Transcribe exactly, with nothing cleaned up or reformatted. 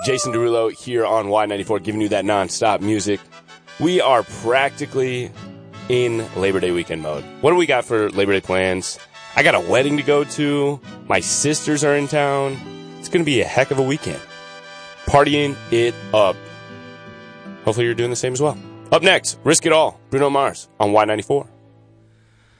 Jason Derulo here on Y ninety-four, giving you that nonstop music. We are practically in Labor Day weekend mode. What do we got for Labor Day plans? I got a wedding to go to. My sisters are in town. It's going to be a heck of a weekend. Partying it up. Hopefully you're doing the same as well. Up next, Risk It All, Bruno Mars on Y ninety-four.